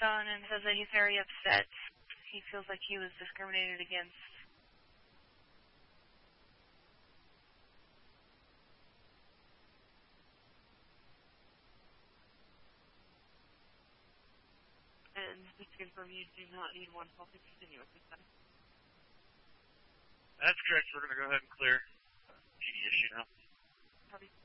son and says that he's very upset. He feels like he was discriminated against. And just to confirm, you do not need one call to continue at this time. That's correct. We're going to go ahead and clear PD issue now. Copy.